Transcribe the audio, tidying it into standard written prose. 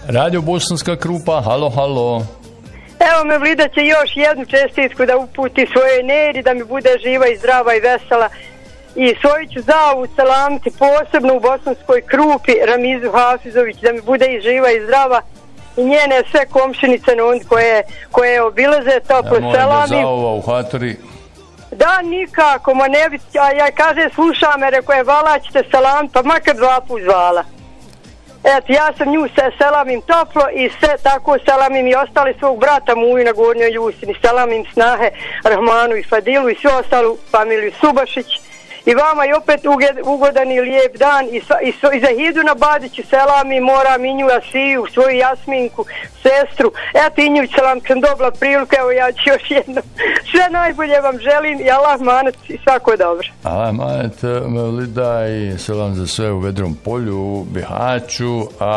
Radio Bosanska Krupa, halo, halo. Evo Mevlida će još jednu čestitku da uputi svojoj Neri, da mi bude živa i zdrava i vesela. I svoju ću zavu salamiti posebno u Bosanskoj Krupi, Ramizu Hafizović, da mi bude i živa i zdrava. I njene sve komšinice koje obilaze, toplo selamim. Ja moram da u Hatori. Da, nikako, ma ne bi, ja kaže slušam, rekao je vala ćete salam, pa makar 2 put zvala. Eto, ja sam nju se selamim toplo i sve tako selamim i ostali svog brata Muju na Gornjoj Jusini, selamim Snahe, Rahmanu i Fadilu i svu ostalu familiju Subašić. I vama i opet ugodan i lijep dan i Zahidu na Badiću selami, moram i nju Asiju, svoju Jasminku, sestru. Eto i nju selam, sam dobila priliku, evo ja ću još jedno. Sve najbolje vam želim i Allah manet i svako dobro. Allah manet, Mevlida, i selam za sve u Vedrom polju, u Bihaću.